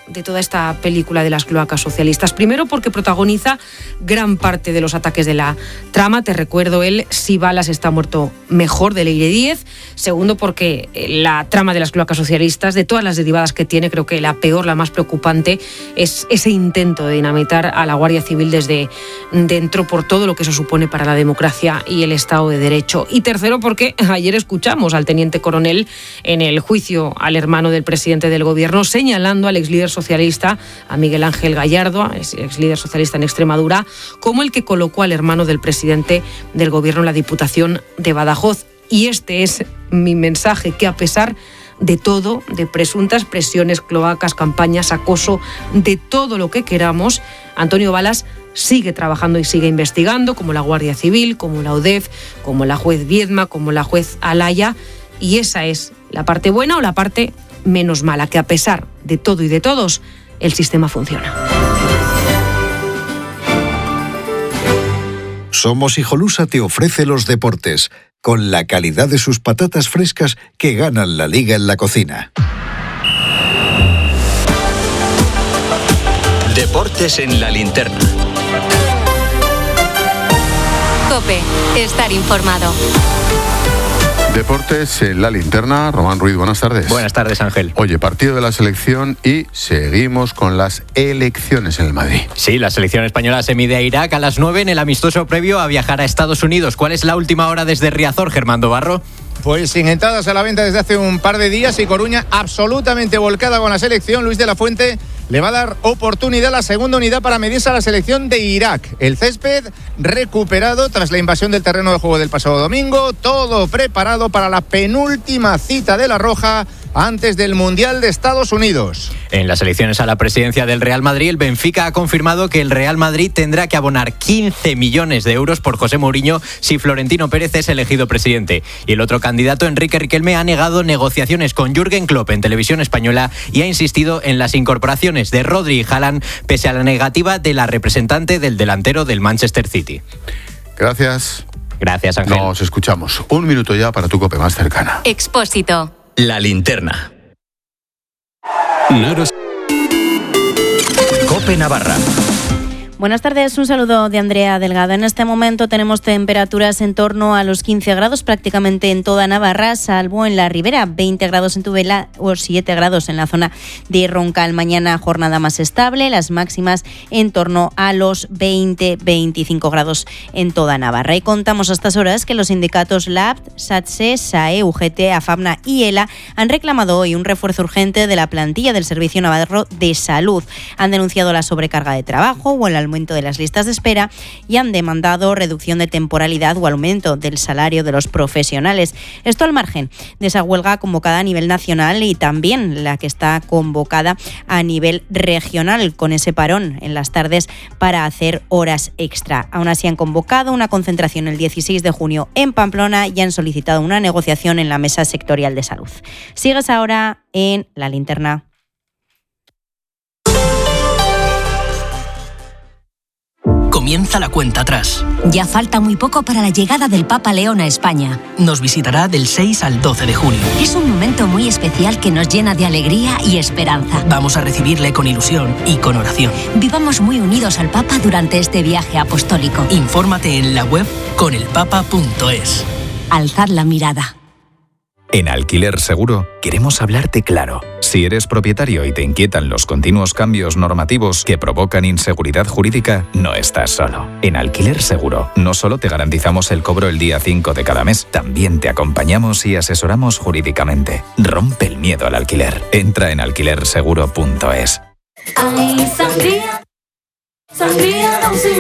de toda esta película de las cloacas socialistas. Primero, porque protagoniza gran parte de los ataques de la trama. Te recuerdo Si Balas está muerto mejor, de Leire Díez. Segundo, porque la trama de las cloacas socialistas, de todas las derivadas que tiene, creo que la peor, la más preocupante, es ese intento de dinamitar a la Guardia Civil desde dentro, por todo lo que eso supone para la democracia y el Estado de Derecho. Y tercero, porque ayer escuchamos al teniente coronel en el juicio al hermano del presidente del gobierno, señalando al exlíder socialista, a Miguel Ángel Gallardo, exlíder socialista en Extremadura, como el que colocó al hermano del presidente del gobierno en la Diputación de Badajoz. Y este es mi mensaje, que a pesar de todo, de presuntas presiones, cloacas, campañas, acoso, de todo lo que queramos, Antonio Balas sigue trabajando y sigue investigando, como la Guardia Civil, como la UDEF, como la juez Viedma, como la juez Alaya, y esa es la parte buena o la parte menos mala, que a pesar de todo y de todos, el sistema funciona. Somos Hijolusa te ofrece los deportes, con la calidad de sus patatas frescas que ganan la liga en la cocina. Deportes en la linterna. COPE, estar informado. Deportes en la linterna. Román Ruiz, buenas tardes. Buenas tardes, Ángel. Oye, partido de la selección y seguimos con las elecciones en el Madrid. Sí, la selección española se mide a Irak a las 9 en el amistoso previo a viajar a Estados Unidos. ¿Cuál es la última hora desde Riazor, Germando Barro? Pues sin entradas a la venta desde hace un par de días y Coruña absolutamente volcada con la selección. Luis de la Fuente le va a dar oportunidad a la segunda unidad para medirse a la selección de Irak. El césped recuperado tras la invasión del terreno de juego del pasado domingo. Todo preparado para la penúltima cita de la Roja antes del Mundial de Estados Unidos. En las elecciones a la presidencia del Real Madrid, el Benfica ha confirmado que el Real Madrid tendrá que abonar 15 millones de euros por José Mourinho si Florentino Pérez es elegido presidente. Y el otro candidato, Enrique Riquelme, ha negado negociaciones con Jürgen Klopp en Televisión Española y ha insistido en las incorporaciones de Rodri y Haaland, pese a la negativa de la representante del delantero del Manchester City. Gracias. Gracias, Ángel. Nos escuchamos. Un minuto ya para tu COPE más cercana. Expósito. La linterna. COPE Navarra. Buenas tardes, un saludo de Andrea Delgado. En este momento tenemos temperaturas en torno a los 15 grados prácticamente en toda Navarra, salvo en la Ribera, 20 grados en Tudela o 7 grados en la zona de Roncal. Mañana jornada más estable, las máximas en torno a los 20-25 grados en toda Navarra. Y contamos a estas horas que los sindicatos LABT, SATSE, SAE, UGT, AFAMNA y ELA han reclamado hoy un refuerzo urgente de la plantilla del Servicio Navarro de Salud. Han denunciado la sobrecarga de trabajo o el aumento de las listas de espera y han demandado reducción de temporalidad o aumento del salario de los profesionales. Esto al margen de esa huelga convocada a nivel nacional y también la que está convocada a nivel regional, con ese parón en las tardes para hacer horas extra. Aún así han convocado una concentración el 16 de junio en Pamplona y han solicitado una negociación en la Mesa Sectorial de Salud. Sigues ahora en La Linterna. Comienza la cuenta atrás. Ya falta muy poco para la llegada del Papa León a España. Nos visitará del 6 al 12 de junio. Es un momento muy especial que nos llena de alegría y esperanza. Vamos a recibirle con ilusión y con oración. Vivamos muy unidos al Papa durante este viaje apostólico. Infórmate en la web conelpapa.es. Alzad la mirada. En Alquiler Seguro queremos hablarte claro. Si eres propietario y te inquietan los continuos cambios normativos que provocan inseguridad jurídica, no estás solo. En Alquiler Seguro no solo te garantizamos el cobro el día 5 de cada mes, también te acompañamos y asesoramos jurídicamente. Rompe el miedo al alquiler. Entra en alquilerseguro.es.